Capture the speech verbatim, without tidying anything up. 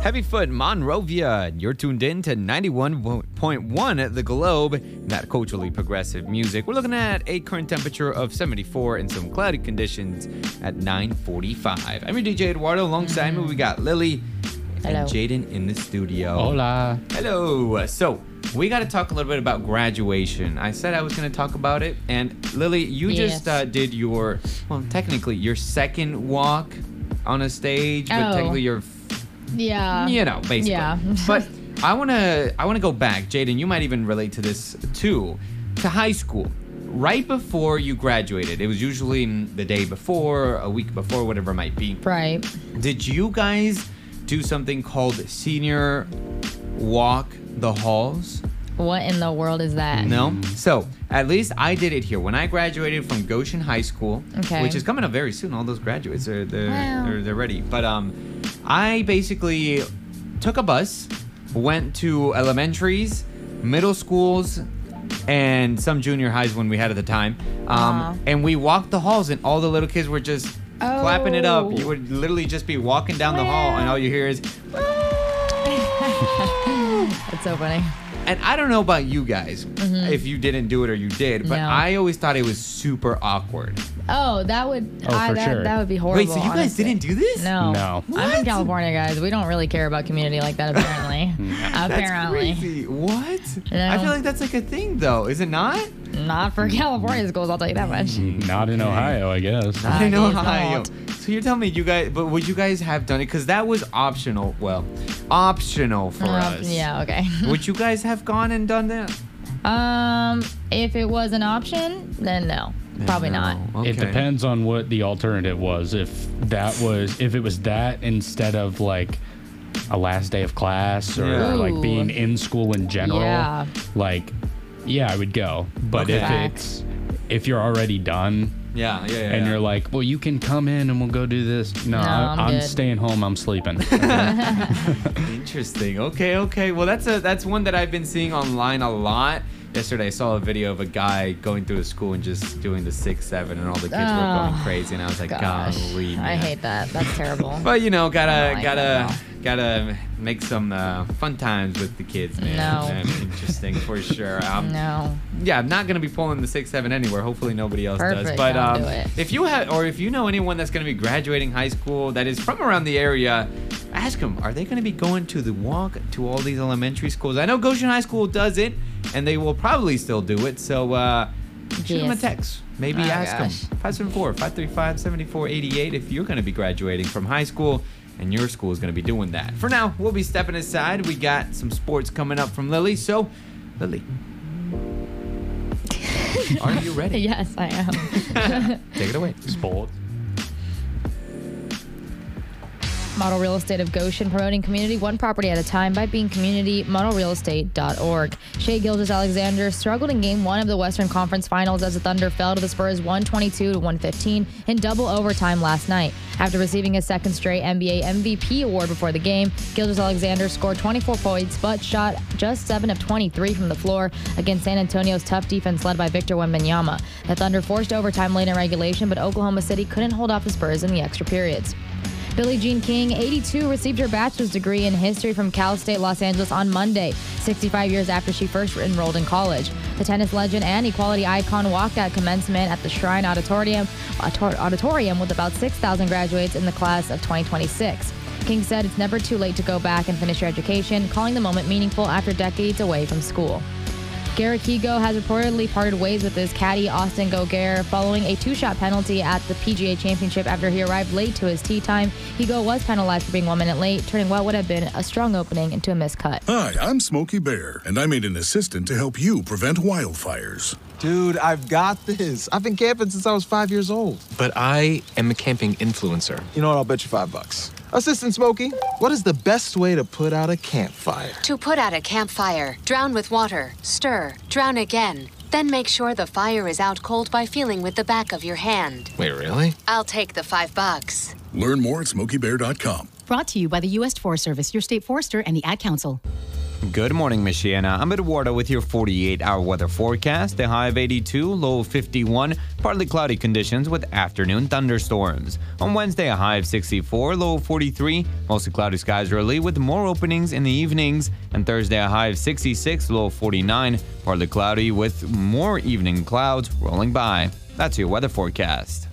Heavy Foot, Monrovia. You're tuned in to ninety-one point one The Globe, that culturally progressive music. We're looking at a current temperature of seventy-four and some cloudy conditions at nine forty-five. I'm your D J Eduardo. Alongside me, we got Lily Hello. and Jaden in the studio. Hola. Hello. So, we got to talk a little bit about graduation. I said I was going to talk about it. And Lily, you Yes. just uh, did your, well, technically your second walk on a stage, but Oh. technically your, Yeah. you know, basically. Yeah. But I want to I want to go back, Jaden, you might even relate to this too, to high school. Right before you graduated, it was usually the day before, a week before, whatever it might be. Right. Did you guys do something called senior walk the halls? What in the world is that? No? So, at least I did it here. When I graduated from Goshen High School, Okay. which is coming up very soon, all those graduates, are they're, Wow. they're, they're ready. But um, I basically took a bus, went to elementaries, middle schools, and some junior highs when we had at the time. Um, Aw. and we walked the halls, and all the little kids were just clapping it up. Oh. You would literally just be walking down the hall, and all you hear is... That's so funny. And I don't know about you guys, Mm-hmm. if you didn't do it or you did, but No. I always thought it was super awkward. Oh, that would. Oh, I, for that, sure. that would be horrible. Wait, so you guys honestly. didn't do this? No. No. I'm What? from California, guys. We don't really care about community like that, apparently. That's apparently. crazy. What? No. I feel like that's like a thing, though. Is it not? Not for California schools, I'll tell you that much. Not in Ohio, I guess. Not I know it's Ohio. not. So you're telling me you guys, but would you guys have done it? Because that was optional. Well, optional for Uh, us. Yeah, okay. Would you guys have gone and done that? um, if it was an option, then no. Probably No. not. Okay. It depends on what the alternative was. If that was, if it was that instead of like a last day of class or Yeah. like Ooh. being in school in general, Yeah. like, yeah, I would go. But Okay. if Facts. it's, if you're already done Yeah, yeah, yeah. and yeah. you're like, well, you can come in and we'll go do this. No, No, I- I'm I'm good. staying home. I'm sleeping. Interesting. Okay, okay. Well, that's a that's one that I've been seeing online a lot. Yesterday, I saw a video of a guy going through a school and just doing the six, seven, and all the kids were Oh, going crazy. And I was like, Gosh. golly, I man. hate that. That's terrible. But you know, I gotta don't like gotta that gotta make some uh, fun times with the kids, man. No. That's interesting for sure. Um, no. Yeah, I'm not gonna be pulling the six, seven anywhere. Hopefully, nobody else does. Perfect, But don't um, do it. if you have, or if you know anyone that's gonna be graduating high school that is from around the area, ask them: are they gonna be going to the walk to all these elementary schools? I know Goshen High School does it, and they will probably still do it. So uh, shoot them a Yes. text. Maybe Oh, ask gosh. them. five seven four, five three five, seven four eight eight if you're gonna be graduating from high school. And your school is going to be doing that. For now, we'll be stepping aside. We got some sports coming up from Lily. So, Lily, are you ready? Yes, I am. Take it away. Sports. Model Real Estate of Goshen, promoting community one property at a time by being community model real estate dot org. Shea Gilgeous-Alexander struggled in Game One of the Western Conference Finals as the Thunder fell to the Spurs one twenty-two to one fifteen in double overtime last night. After receiving his second straight N B A M V P award before the game, Gilgeous-Alexander scored twenty-four points but shot just seven of twenty-three from the floor against San Antonio's tough defense led by Victor Wembanyama. The Thunder forced overtime late in regulation, but Oklahoma City couldn't hold off the Spurs in the extra periods. Billie Jean King, eighty-two, received her bachelor's degree in history from Cal State Los Angeles on Monday, sixty-five years after she first enrolled in college. The tennis legend and equality icon walked at commencement at the Shrine Auditorium, auditorium with about six thousand graduates in the class of twenty twenty-six. King said it's never too late to go back and finish your education, calling the moment meaningful after decades away from school. Garrick Higo has reportedly parted ways with his caddy Austin Gauguin following a two-shot penalty at the P G A Championship after he arrived late to his tee time. Higo was penalized for being one minute late, turning what would have been a strong opening into a missed cut. Hi, I'm Smokey Bear, and I made an assistant to help you prevent wildfires. Dude, I've got this. I've been camping since I was five years old. But I am a camping influencer. You know what? I'll bet you five bucks. Assistant Smokey, what is the best way to put out a campfire? To put out a campfire, drown with water, stir, drown again. Then make sure the fire is out cold by feeling with the back of your hand. Wait, really? I'll take the five bucks. Learn more at smokey bear dot com. Brought to you by the U S Forest Service, your state forester, and the Ad Council. Good morning, Michiana. I'm Eduardo with your forty-eight hour weather forecast. A high of eighty-two, low of fifty-one, partly cloudy conditions with afternoon thunderstorms. On Wednesday, a high of sixty-four, low of forty-three, mostly cloudy skies early with more openings in the evenings. And Thursday, a high of sixty-six, low of forty-nine, partly cloudy with more evening clouds rolling by. That's your weather forecast.